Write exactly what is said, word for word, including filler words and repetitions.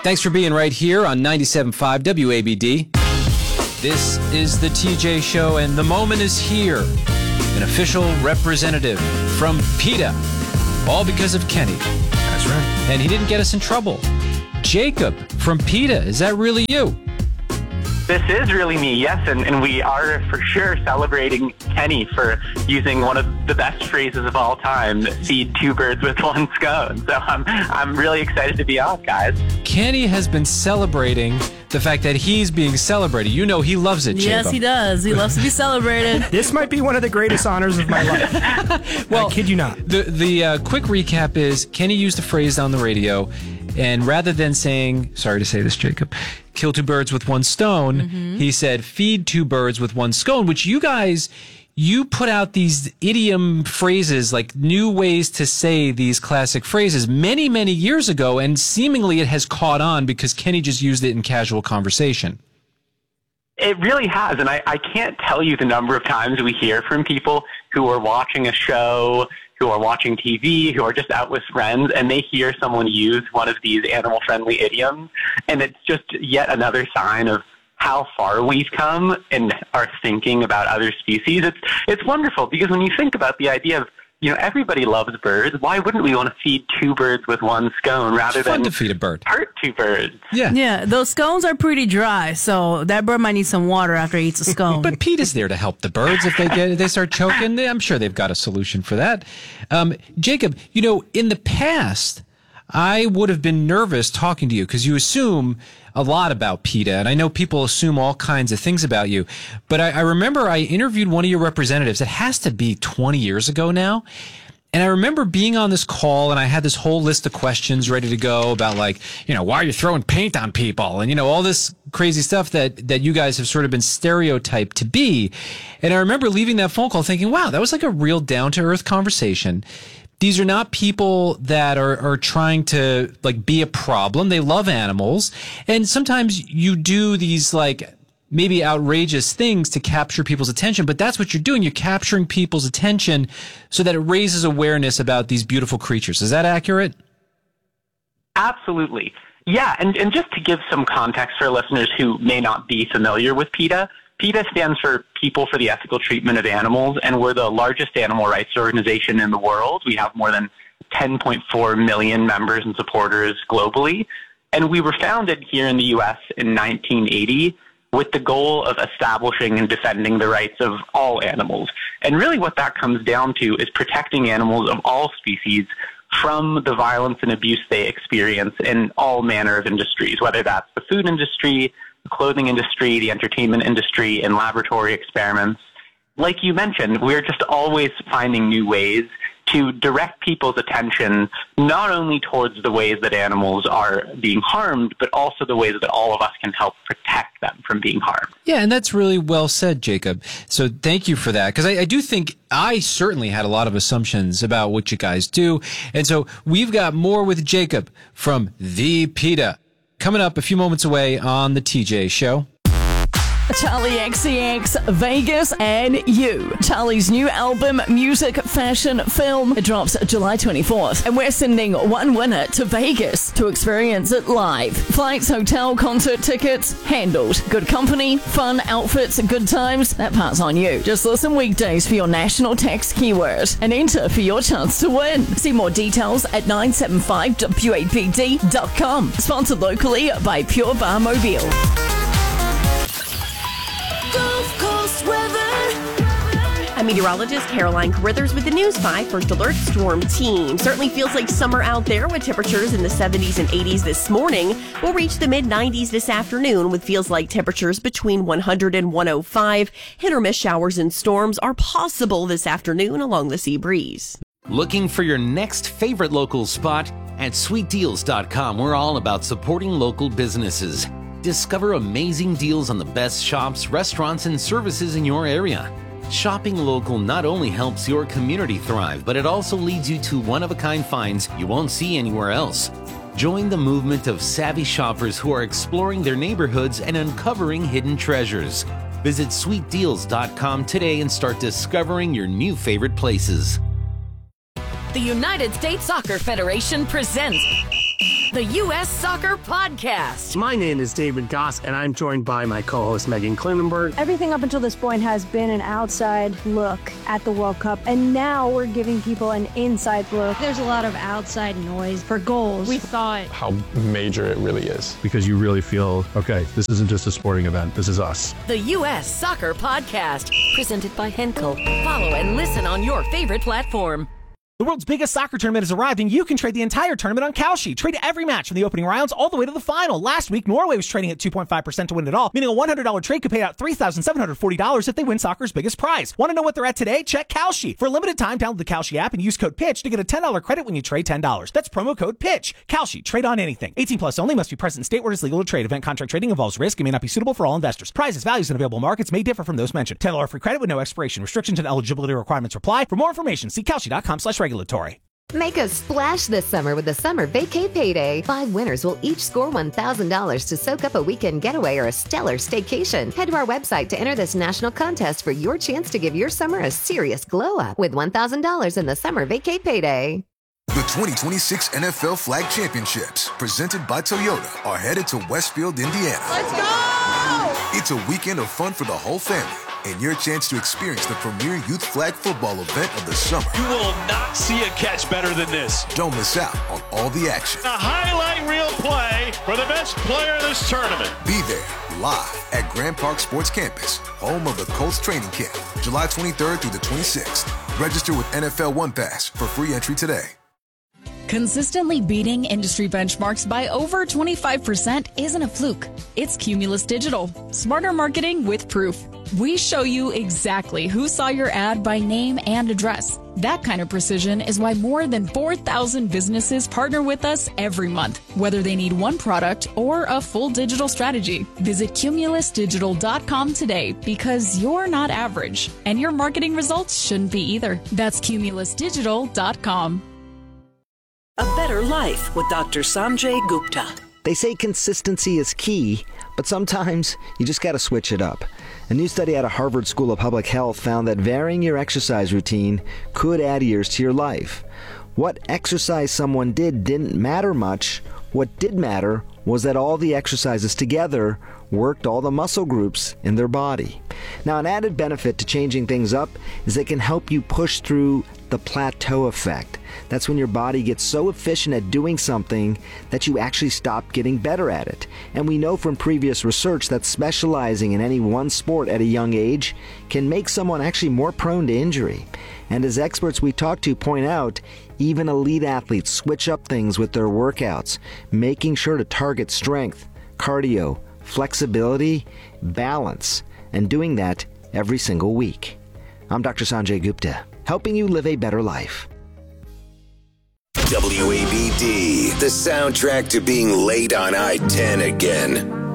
Thanks for being right here on ninety-seven point five W A B D. This is the T J Show, and the moment is here. An official representative from PETA. All because of Kenny. That's right. And he didn't get us in trouble. Jacob from PETA, is that really you? This is really me, yes, and, and we are for sure celebrating Kenny for using one of the best phrases of all time, feed two birds with one scone. So I'm, I'm really excited to be on, guys. Kenny has been celebrating the fact that he's being celebrated. You know he loves it, Jacob. Yes, he does. He loves to be celebrated. This might be one of the greatest honors of my life. Well, I kid you not. The, the uh, quick recap is Kenny used a phrase on the radio, and rather than saying, sorry to say this, Jacob, kill two birds with one stone, mm-hmm. he said, feed two birds with one scone, which you guys, you put out these idiom phrases, like new ways to say these classic phrases many, many years ago, and seemingly it has caught on because Kenny just used it in casual conversation. It really has, and I, I can't tell you the number of times we hear from people who are watching a show, who are watching T V, who are just out with friends, and they hear someone use one of these animal-friendly idioms, and it's just yet another sign of how far we've come in our thinking about other species. It's it's wonderful, because when you think about the idea of, you know, everybody loves birds, why wouldn't we want to feed two birds with one scone rather it's fun than to feed a bird. hurt two birds? Yeah. Yeah, those scones are pretty dry, so that bird might need some water after he eats a scone. But PETA's there to help the birds if they get if they start choking. I'm sure they've got a solution for that. Um, Jacob, you know, in the past, I would have been nervous talking to you because you assume a lot about PETA, and I know people assume all kinds of things about you. But I, I remember I interviewed one of your representatives. It has to be twenty years ago now. And I remember being on this call, and I had this whole list of questions ready to go about, like, you know, why are you throwing paint on people? And, you know, all this crazy stuff that, that you guys have sort of been stereotyped to be. And I remember leaving that phone call thinking, wow, that was like a real down-to-earth conversation. These are not people that are, are trying to, like, be a problem. They love animals. And sometimes you do these, like, maybe outrageous things to capture people's attention, but that's what you're doing. You're capturing people's attention so that it raises awareness about these beautiful creatures. Is that accurate? Absolutely. Yeah, and, and just to give some context for listeners who may not be familiar with PETA, PETA stands for People for the Ethical Treatment of Animals, and we're the largest animal rights organization in the world. We have more than ten point four million members and supporters globally, and we were founded here in the U S in nineteen eighty with the goal of establishing and defending the rights of all animals. And really what that comes down to is protecting animals of all species from the violence and abuse they experience in all manner of industries, whether that's the food industry, the clothing industry, the entertainment industry, and laboratory experiments. Like you mentioned, we're just always finding new ways to direct people's attention not only towards the ways that animals are being harmed, but also the ways that all of us can help protect them from being harmed. Yeah, and that's really well said, Jacob. So thank you for that, because I, I do think I certainly had a lot of assumptions about what you guys do. And so we've got more with Jacob from the PETA coming up a few moments away on the T J Show. Charli X C X, Vegas, and You. Charli's new album, Music, Fashion, Film, it drops July twenty-fourth. And we're sending one winner to Vegas to experience it live. Flights, hotel, concert tickets, handled. Good company, fun, outfits, good times, that part's on you. Just listen weekdays for your national text keyword and enter for your chance to win. See more details at nine seven five W A B D dot com. Sponsored locally by Pure Bar Mobile. I'm meteorologist Caroline Carithers with the News five First Alert Storm Team. Certainly feels like summer out there with temperatures in the seventies and eighties this morning. We'll reach the mid nineties this afternoon with feels like temperatures between one hundred and one oh five. Hit or miss showers and storms are possible this afternoon along the sea breeze. Looking for your next favorite local spot? At sweet deals dot com, we're all about supporting local businesses. Discover amazing deals on the best shops, restaurants, and services in your area. Shopping local not only helps your community thrive, but it also leads you to one-of-a-kind finds you won't see anywhere else. Join the movement of savvy shoppers who are exploring their neighborhoods and uncovering hidden treasures. Visit sweet deals dot com today and start discovering your new favorite places. The United States Soccer Federation presents the U S Soccer Podcast. My name is David Goss, and I'm joined by my co-host Megan Klinenberg. Everything up until this point has been an outside look at the World Cup, and now we're giving people an inside look. There's a lot of outside noise for goals. We thought how major it really is. Because you really feel, okay, this isn't just a sporting event, this is us. The U S Soccer Podcast, presented by Henkel. Follow and listen on your favorite platform. The world's biggest soccer tournament has arrived, and you can trade the entire tournament on Kalshi. Trade every match from the opening rounds all the way to the final. Last week, Norway was trading at two point five percent to win it all, meaning a one hundred dollars trade could pay out three thousand seven hundred forty dollars if they win soccer's biggest prize. Want to know what they're at today? Check Kalshi. For a limited time, download the Kalshi app and use code PITCH to get a ten dollars credit when you trade ten dollars. That's promo code PITCH. Kalshi. Trade on anything. eighteen plus only. Must be present in state where it is legal to trade. Event contract trading involves risk and may not be suitable for all investors. Prizes, values, and available markets may differ from those mentioned. ten dollars free credit with no expiration. Restrictions and eligibility requirements apply. For more information, see Kalshi.com slash regulatory. Make a splash this summer with the Summer Vacay Payday. Five winners will each score one thousand dollars to soak up a weekend getaway or a stellar staycation. Head to our website to enter this national contest for your chance to give your summer a serious glow up with one thousand dollars in the Summer Vacay Payday. The twenty twenty-six N F L Flag Championships, presented by Toyota, are headed to Westfield, Indiana. Let's go! It's a weekend of fun for the whole family, and your chance to experience the premier youth flag football event of the summer. You will not see a catch better than this. Don't miss out on all the action. A highlight reel play for the best player of this tournament. Be there live at Grand Park Sports Campus, home of the Colts training camp, July twenty-third through the twenty-sixth. Register with N F L One Pass for free entry today. Consistently beating industry benchmarks by over twenty-five percent isn't a fluke. It's Cumulus Digital. Smarter marketing with proof. We show you exactly who saw your ad by name and address. That kind of precision is why more than four thousand businesses partner with us every month, whether they need one product or a full digital strategy. Visit cumulus digital dot com today because you're not average, and your marketing results shouldn't be either. That's cumulus digital dot com. A Better Life with Doctor Sanjay Gupta. They say consistency is key, but sometimes you just got to switch it up. A new study out of Harvard School of Public Health found that varying your exercise routine could add years to your life. What exercise someone did didn't matter much. What did matter was that all the exercises together worked all the muscle groups in their body. Now, an added benefit to changing things up is they can help you push through the plateau effect. That's when your body gets so efficient at doing something that you actually stop getting better at it. And we know from previous research that specializing in any one sport at a young age can make someone actually more prone to injury. And as experts we talk to point out, even elite athletes switch up things with their workouts, making sure to target strength, cardio, flexibility, balance, and doing that every single week. I'm Doctor Sanjay Gupta, helping you live a better life. W A B D, the soundtrack to being late on I ten again.